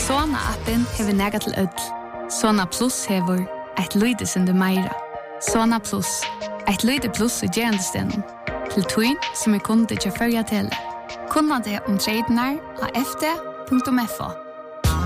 Sona-appen hever nega til ødel. Sona Plus hever et lydesende meira. Sona Plus, et lyde plus i gerandestenen. Til tøyn som kunde til førja til. Kunna det om tredjenar av fd.fo.